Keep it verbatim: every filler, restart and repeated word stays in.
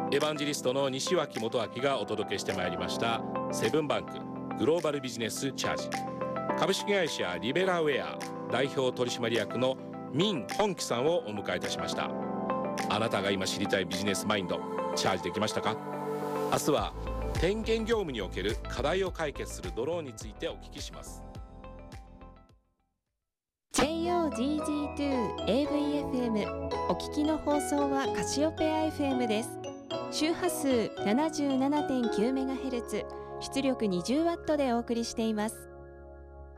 エヴァンジェリストの西脇元明がお届けしてまいりましたセブンバンクグローバルビジネスチャージ。株式会社リベラウェア代表取締役の民本樹さんをお迎えいたしました。あなたが今知りたいビジネスマインドチャージできましたか？明日は点検業務における課題を解決するドローンについてお聞きします。 ジェイオージージーツー エーブイエフエム お聞きの放送はカシオペア エフエム です。周波数 ななじゅうななてんきゅうメガヘルツ 出力 にじゅうワット でお送りしています。